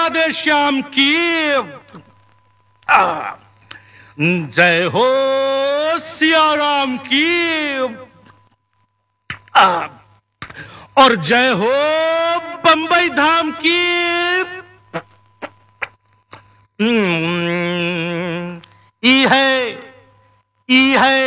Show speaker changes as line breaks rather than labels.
राधे श्याम की। जय हो सिया राम की। और जय हो बंबई धाम की। ई है